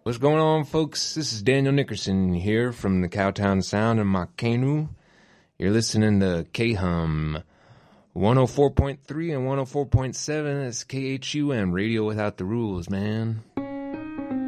What's going on, folks? This is Daniel Nickerson here from the Cowtown Sound in Makenu. You're listening to KHUM 104.3 and 104.7. That's KHUM, Radio Without the Rules, man.